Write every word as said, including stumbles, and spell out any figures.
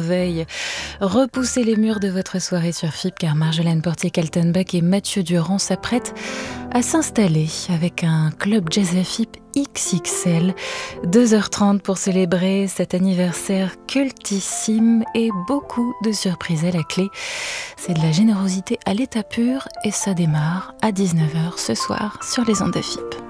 merveille. Repoussez les murs de votre soirée sur F I P car Marjolaine Portier-Kaltenbach et Mathieu Durand s'apprêtent à s'installer avec un club jazz F I P X X L. deux heures trente pour célébrer cet anniversaire cultissime et beaucoup de surprises à la clé. C'est de la générosité à l'état pur et ça démarre à dix-neuf heures ce soir sur les ondes de F I P.